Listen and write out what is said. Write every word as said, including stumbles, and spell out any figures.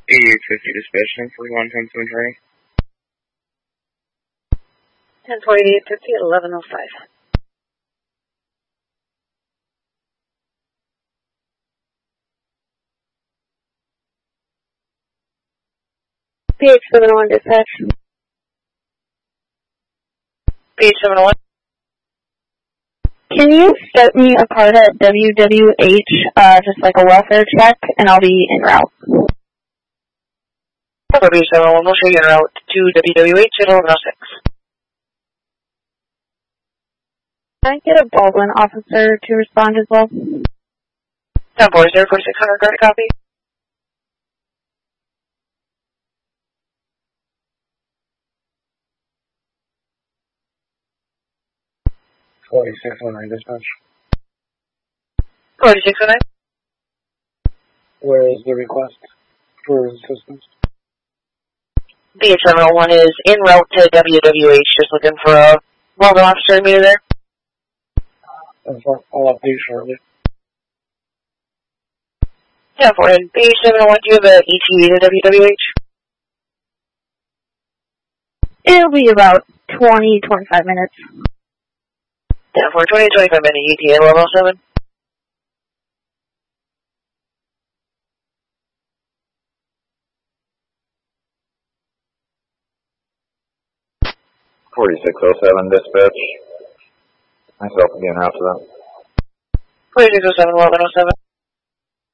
eighty-eight fifty dispatch, ten forty-one, ten seven twenty. ten forty-eight fifty at eleven oh five. P H seven oh one dispatch. P H seven oh one. Can you set me a card at W W H, uh, just like a welfare check, and I'll be en route? P H seven oh one, we'll show you en route to W W H at eleven oh six. Can I get a Baldwin officer to respond as well? ten four zero four six hundred, credit copy. forty-six oh nine dispatch. forty-six oh nine. Where is the request for assistance? P H seven oh one is en route to W W H, just looking for a Baldwin officer to meet her there. I'll update you shortly. ten four, and P H seven oh one, do you have an E T A to W W H? It'll be about twenty, twenty-five minutes. ten four, twenty, twenty-five minute E T A, level seven. forty-six oh seven dispatch. Myself will be en route to that. forty-six oh seven, eleven oh seven.